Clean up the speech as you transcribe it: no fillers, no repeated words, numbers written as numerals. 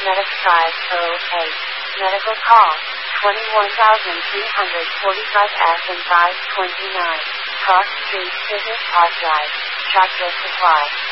Medic 508. Medical call 21345F and 529. Cross Street, Business Park Drive, Chatsworth Supply.